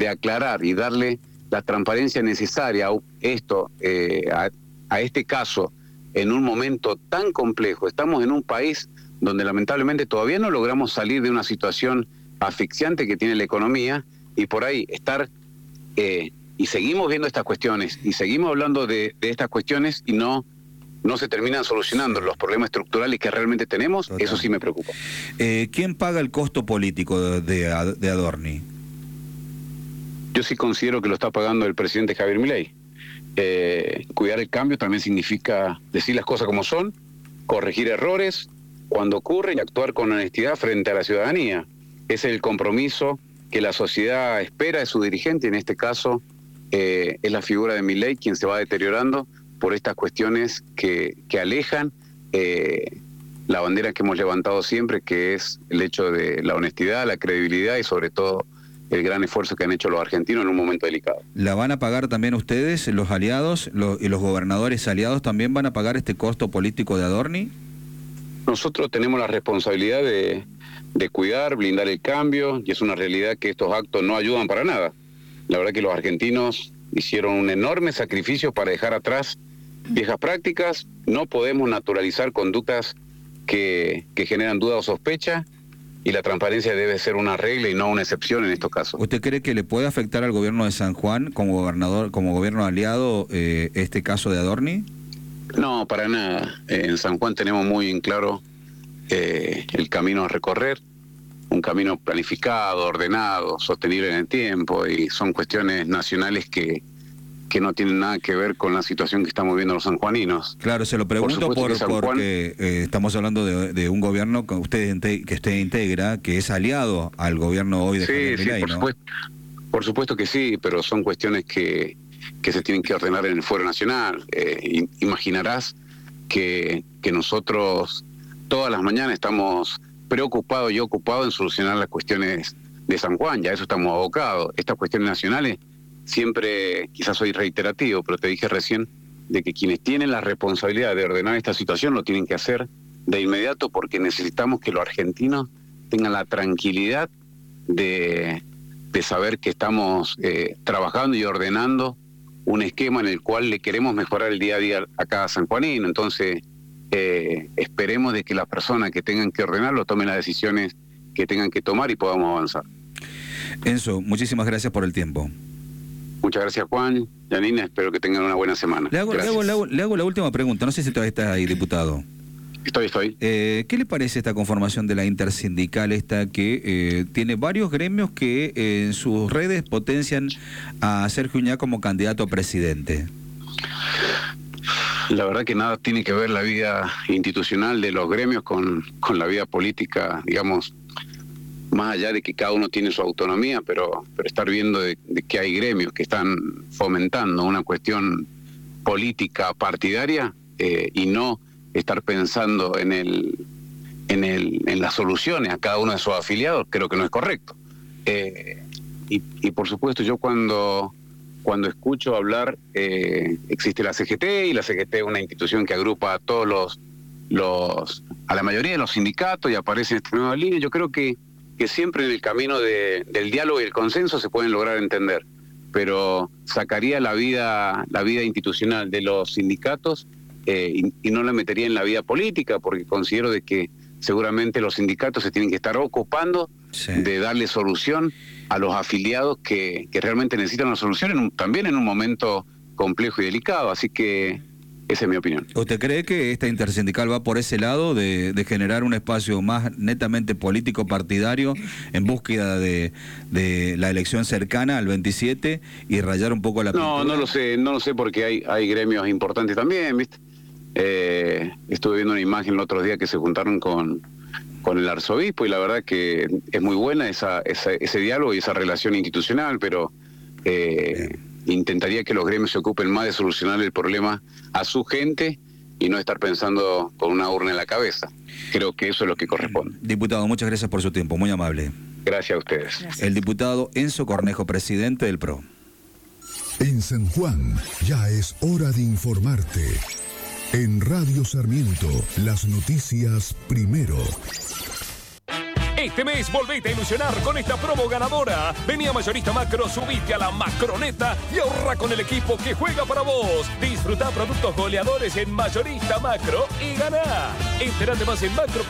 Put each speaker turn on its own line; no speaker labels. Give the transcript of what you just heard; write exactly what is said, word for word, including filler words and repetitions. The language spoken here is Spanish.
de aclarar y darle la transparencia necesaria a esto, eh, a, a este caso, en un momento tan complejo. Estamos en un país donde lamentablemente todavía no logramos salir de una situación asfixiante que tiene la economía, y por ahí estar, eh, y seguimos viendo estas cuestiones, y seguimos hablando de, de estas cuestiones, y no, no se terminan solucionando los problemas estructurales que realmente tenemos. Total. Eso sí me preocupa.
Eh, ¿Quién paga el costo político de, de, de Adorni?
Yo sí considero que lo está pagando el presidente Javier Milei. Eh, cuidar el cambio también significa decir las cosas como son, corregir errores cuando ocurren y actuar con honestidad frente a la ciudadanía. Ese es el compromiso que la sociedad espera de su dirigente. En este caso eh, es la figura de Milei quien se va deteriorando por estas cuestiones que, que alejan eh, la bandera que hemos levantado siempre, que es el hecho de la honestidad, la credibilidad y sobre todo el gran esfuerzo que han hecho los argentinos en un momento delicado.
¿La van a pagar también ustedes, los aliados, los, y los gobernadores aliados también van a pagar este costo político de Adorni?
Nosotros tenemos la responsabilidad de, de cuidar, blindar el cambio, y es una realidad que estos actos no ayudan para nada. La verdad que los argentinos hicieron un enorme sacrificio para dejar atrás viejas prácticas. No podemos naturalizar conductas que, que generan duda o sospecha, y la transparencia debe ser una regla y no una excepción en estos casos.
¿Usted cree que le puede afectar al gobierno de San Juan como gobernador, como gobierno aliado, eh, este caso de Adorni?
No, para nada. Eh, en San Juan tenemos muy en claro eh, el camino a recorrer, un camino planificado, ordenado, sostenible en el tiempo, y son cuestiones nacionales que, que no tienen nada que ver con la situación que estamos viviendo los sanjuaninos.
Claro, se lo pregunto por, por
Juan...
porque eh, estamos hablando de, de un gobierno que usted, que usted integra, que es aliado al gobierno hoy de
sí,
Javier
sí,
Milei,
por
¿no?
supuesto, por supuesto que sí, pero son cuestiones que, que se tienen que ordenar en el fuero nacional. Eh, imaginarás que, que nosotros todas las mañanas estamos preocupados y ocupados en solucionar las cuestiones de San Juan, ya a eso estamos abocados. Estas cuestiones nacionales, siempre, quizás soy reiterativo, pero te dije recién de que quienes tienen la responsabilidad de ordenar esta situación lo tienen que hacer de inmediato, porque necesitamos que los argentinos tengan la tranquilidad de, de saber que estamos eh, trabajando y ordenando un esquema en el cual le queremos mejorar el día a día a cada sanjuanino. Entonces, eh, esperemos de que las personas que tengan que ordenarlo tomen las decisiones que tengan que tomar y podamos avanzar.
Enzo, muchísimas gracias por el tiempo.
Muchas gracias, Juan, Janina, espero que tengan una buena semana.
Le hago, le hago, le hago, le hago la última pregunta, no sé si todavía está ahí, diputado.
Estoy, estoy.
Eh, ¿Qué le parece esta conformación de la intersindical esta que eh, tiene varios gremios que eh, en sus redes potencian a Sergio Uñá como candidato a presidente?
La verdad que nada tiene que ver la vida institucional de los gremios con, con la vida política, digamos, más allá de que cada uno tiene su autonomía, pero, pero estar viendo de, de que hay gremios que están fomentando una cuestión política partidaria eh, y no estar pensando en el en el en las soluciones a cada uno de sus afiliados, creo que no es correcto. Eh, y, y por supuesto yo cuando cuando escucho hablar, eh, existe la C G T, y la C G T es una institución que agrupa a todos los los a la mayoría de los sindicatos, y aparece en esta nueva línea. Yo creo que que siempre en el camino de, del diálogo y el consenso se pueden lograr entender, pero sacaría la vida la vida institucional de los sindicatos eh, y, y no la metería en la vida política, porque considero de que seguramente los sindicatos se tienen que estar ocupando sí. de darle solución a los afiliados que, que realmente necesitan una solución en un, también en un momento complejo y delicado, así que esa es mi opinión.
¿Usted cree que esta intersindical va por ese lado de, de generar un espacio más netamente político partidario en búsqueda de, de la elección cercana al veintisiete y rayar un poco la pintura?
No, no lo sé, no lo sé, porque hay, hay gremios importantes también, ¿viste? Eh, estuve viendo una imagen el otro día que se juntaron con, con el arzobispo, y la verdad que es muy buena esa, esa, ese diálogo y esa relación institucional, pero eh, intentaría que los gremios se ocupen más de solucionar el problema a su gente y no estar pensando con una urna en la cabeza. Creo que eso es lo que corresponde.
Diputado, muchas gracias por su tiempo, muy amable.
Gracias a ustedes.
Gracias. El diputado Enzo Cornejo, presidente del P R O.
En San Juan ya es hora de informarte. En Radio Sarmiento, las noticias primero.
Este mes volvete a ilusionar con esta promo ganadora. Vení a Mayorista Macro, subite a la Macroneta y ahorra con el equipo que juega para vos. Disfruta productos goleadores en Mayorista Macro y ganá. Entérate más en macro